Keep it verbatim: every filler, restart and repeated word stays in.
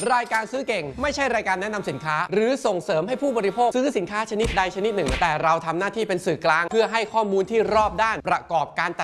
รายการซื้อเก่งไม่ใช่รายการแนะนำสินค้าหรือส่งเสริมให้ผู้บริโภคซื้อสินค้าชนิดใดชนิดหนึ่งแต่เราทำหน้าที่เป็นสื่อกลางเพื่อให้ข้อมูลที่รอบด้านประกอบการตัด